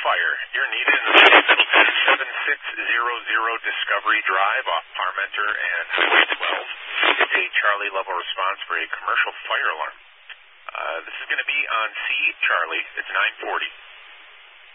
Fire. You're needed in the city of Middleton, 7600 Discovery Drive off Parmenter and Highway 12. It's a Charlie level response for a commercial fire alarm. This is going to be on C. Charlie. It's 940.